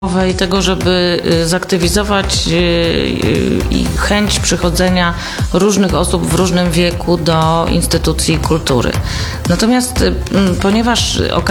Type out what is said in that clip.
i tego, żeby zaktywizować i chęć przychodzenia różnych osób w różnym wieku do instytucji kultury. Natomiast ponieważ